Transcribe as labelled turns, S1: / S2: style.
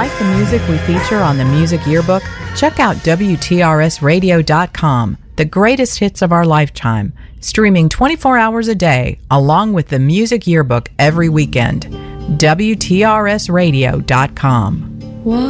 S1: Like the music we feature on the Music Yearbook? Check out WTRSradio.com, the greatest hits of our lifetime, streaming 24 hours a day, along with the Music Yearbook every weekend. WTRSradio.com.